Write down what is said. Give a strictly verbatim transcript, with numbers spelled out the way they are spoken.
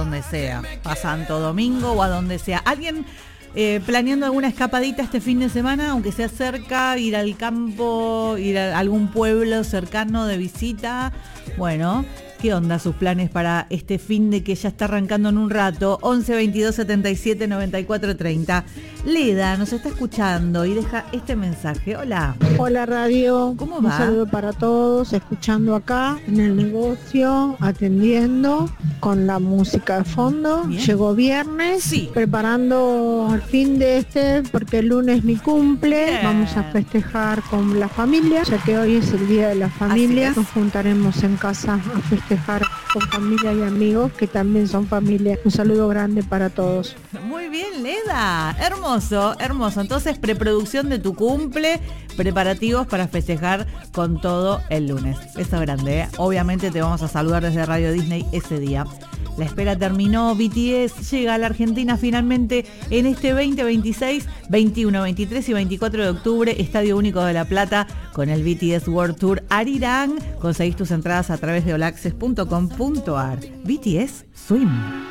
donde sea, a Santo Domingo o a donde sea. ¿Alguien eh, planeando alguna escapadita este fin de semana, aunque sea cerca, ir al campo, ir a algún pueblo cercano de visita? Bueno, ¿qué onda sus planes para este fin de que ya está arrancando en un rato? once veintidós setenta y siete noventa y cuatro treinta. Leda nos está escuchando y deja este mensaje. Hola. Hola radio. ¿Cómo Un va? saludo para todos, escuchando acá en el negocio, atendiendo con la música de fondo. Bien. Llegó viernes, Sí. preparando el fin de este porque el lunes es mi cumple. Bien. Vamos a festejar con la familia, ya que hoy es el día de la familia. es. Nos juntaremos en casa a festejar con familia y amigos que también son familia. Un saludo grande para todos. Muy bien, Leda. Hermoso, hermoso. Entonces, preproducción de tu cumple, preparativos para festejar con todo el lunes. Beso grande, ¿eh? Obviamente te vamos a saludar desde Radio Disney ese día. La espera terminó, B T S llega a la Argentina finalmente en este veinte veintiséis, veintiuno, veintitrés y veinticuatro de octubre, Estadio Único de La Plata, con el B T S World Tour Arirang. Conseguís tus entradas a través de all access punto com punto a r. B T S Swim.